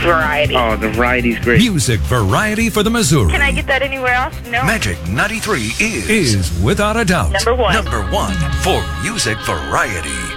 variety. Oh, the variety's great. Music variety for the Missouri. Can I get that anywhere else? No. Magic 93 is without a doubt Number one. number one for music variety.